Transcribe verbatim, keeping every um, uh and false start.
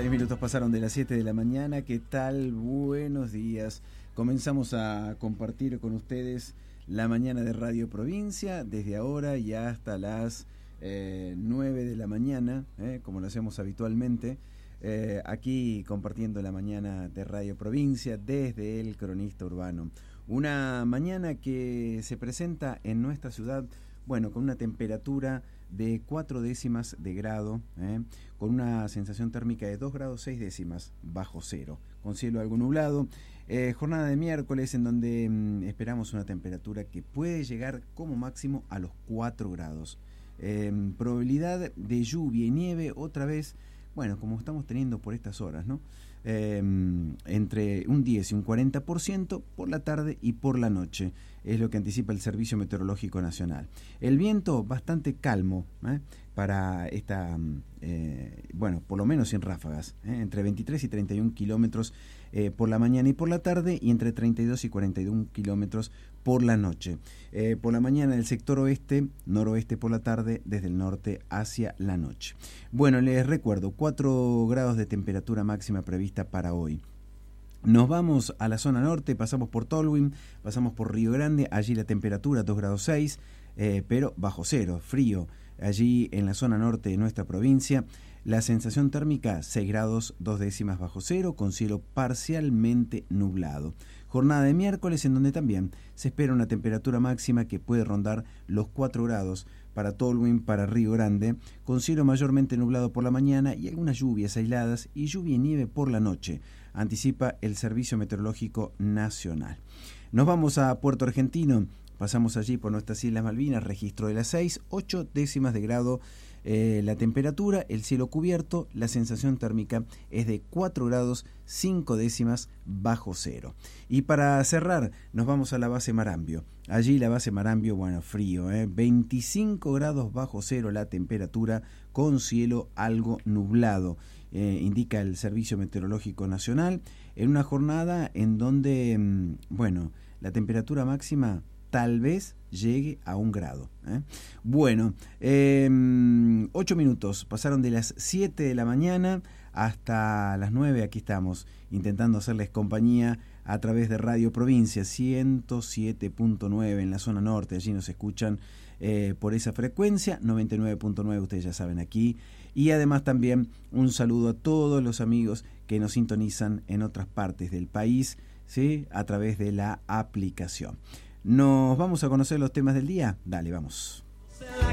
Seis minutos pasaron de las siete de la mañana. ¿Qué tal? Buenos días. Comenzamos a compartir con ustedes la mañana de Radio Provincia, desde ahora y hasta las eh, nueve de la mañana, eh, como lo hacemos habitualmente, eh, aquí compartiendo la mañana de Radio Provincia desde el Cronista Urbano. Una mañana que se presenta en nuestra ciudad, bueno, con una temperatura de cuatro décimas de grado, eh, con una sensación térmica de dos grados seis décimas bajo cero, con cielo algo nublado. Eh, jornada de miércoles en donde mm, esperamos una temperatura que puede llegar como máximo a los cuatro grados. Eh, probabilidad de lluvia y nieve otra vez, bueno, como estamos teniendo por estas horas, ¿no? Eh, entre un diez y un cuarenta por ciento por la tarde y por la noche, es lo que anticipa el Servicio Meteorológico Nacional. El viento bastante calmo, ¿eh? para esta, eh, bueno, por lo menos sin ráfagas, ¿eh? entre veintitrés y treinta y un kilómetros eh, por la mañana y por la tarde, y entre treinta y dos y cuarenta y un kilómetros por la noche. Eh, por la mañana en el sector oeste, noroeste por la tarde, desde el norte hacia la noche. Bueno, les recuerdo, cuatro grados de temperatura máxima prevista para hoy. Nos vamos a la zona norte, pasamos por Tolwyn, pasamos por Río Grande, allí la temperatura dos grados seis, eh, pero bajo cero, frío. Allí en la zona norte de nuestra provincia, la sensación térmica seis grados dos décimas bajo cero, con cielo parcialmente nublado. Jornada de miércoles en donde también se espera una temperatura máxima que puede rondar los cuatro grados para Tolwyn, para Río Grande, con cielo mayormente nublado por la mañana y algunas lluvias aisladas y lluvia y nieve por la noche, anticipa el Servicio Meteorológico Nacional. Nos vamos a Puerto Argentino, pasamos allí por nuestras Islas Malvinas, registro de las seis, ocho décimas de grado eh, la temperatura, el cielo cubierto, la sensación térmica es de cuatro grados cinco décimas bajo cero. Y para cerrar, nos vamos a la base Marambio. Allí la base Marambio, bueno, frío, ¿eh? veinticinco grados bajo cero la temperatura, con cielo algo nublado, eh, indica el Servicio Meteorológico Nacional, en una jornada en donde, mmm, bueno, la temperatura máxima tal vez llegue a un grado. ¿eh? Bueno, eh, ocho minutos, pasaron de las siete de la mañana hasta las nueve, aquí estamos, intentando hacerles compañía a través de Radio Provincia ciento siete punto nueve en la zona norte, allí nos escuchan eh, por esa frecuencia, noventa y nueve punto nueve, ustedes ya saben aquí, y además también un saludo a todos los amigos que nos sintonizan en otras partes del país, ¿sí? A través de la aplicación. ¿Nos vamos a conocer los temas del día? Dale, vamos.